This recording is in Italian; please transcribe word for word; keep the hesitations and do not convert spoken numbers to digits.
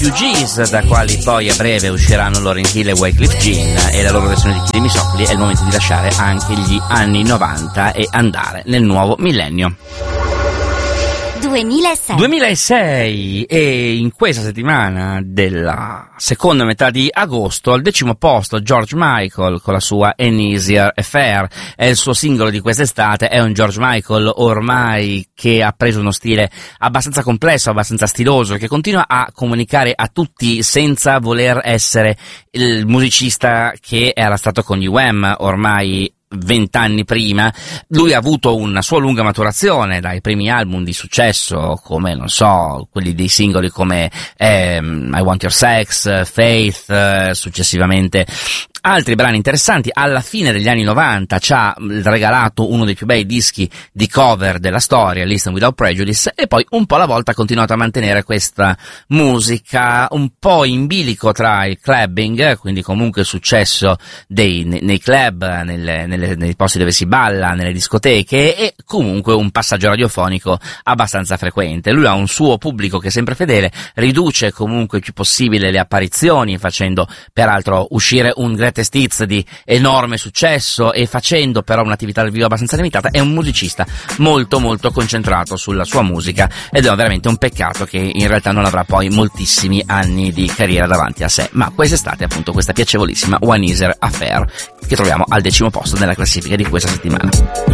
Refugees, da quali poi a breve usciranno Lauryn Hill e Wyclef Jean, e la loro versione di Chiedimi Softly. È il momento di lasciare anche gli anni novanta e andare nel nuovo millennio. duemilasei. duemilasei, e in questa settimana della seconda metà di agosto al decimo posto George Michael con la sua An Easier Affair. È il suo singolo di quest'estate. È un George Michael ormai che ha preso uno stile abbastanza complesso, abbastanza stiloso, che continua a comunicare a tutti senza voler essere il musicista che era stato con gli Wham ormai vent'anni prima. Lui ha avuto una sua lunga maturazione dai primi album di successo, come, non so, quelli dei singoli come ehm, I Want Your Sex, Faith, eh, successivamente altri brani interessanti. Alla fine degli anni novanta ci ha regalato uno dei più bei dischi di cover della storia, Listen Without Prejudice, e poi un po' alla volta ha continuato a mantenere questa musica un po' in bilico tra il clubbing, quindi comunque il successo dei, nei, nei club, nelle, nelle, nei posti dove si balla, nelle discoteche, e comunque un passaggio radiofonico abbastanza frequente. Lui ha un suo pubblico che è sempre fedele, riduce comunque il più possibile le apparizioni, facendo peraltro uscire un greatest hits di enorme successo e facendo però un'attività dal vivo abbastanza limitata. È un musicista molto molto concentrato sulla sua musica, ed è veramente un peccato che in realtà non avrà poi moltissimi anni di carriera davanti a sé. Ma quest'estate appunto questa piacevolissima An Easier Affair, che troviamo al decimo posto nella classifica di questa settimana.